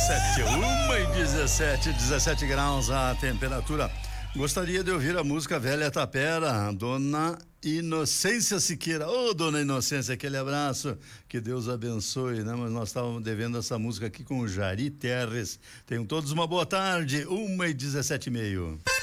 17, 1h17, 17 graus a temperatura. Gostaria de ouvir a música Velha Tapera, Dona Inocência Siqueira. Ô, Dona Inocência, aquele abraço, que Deus abençoe, né? Mas nós estávamos devendo essa música aqui com o Jari Terres. Tenham todos uma boa tarde, 1h17 e meio.